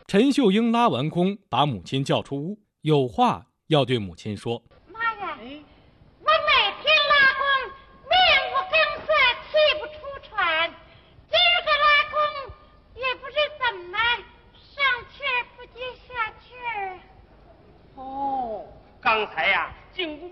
陈秀英拉完弓，把母亲叫出屋，有话要对母亲说。 妈呀，我每天拉弓，面无更色，气不出喘。今儿个拉弓，也不知怎么上气儿不接下气儿。 哦，刚才呀，进屋